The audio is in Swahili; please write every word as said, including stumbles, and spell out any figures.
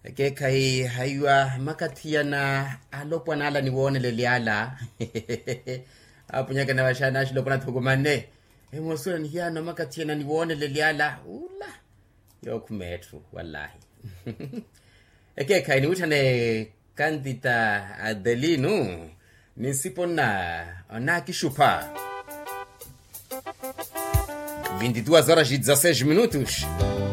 ke kai haywa makatia na alopwa na ala ni wone le liala apunya kana washana shilo pana thugumane e mosura ni yana makatia na ni wone le liala ula yokumetru wallahi eke kai ni utane kandita adelinu nisipona ona kishupa vinte e duas horas e dezesseis minutos.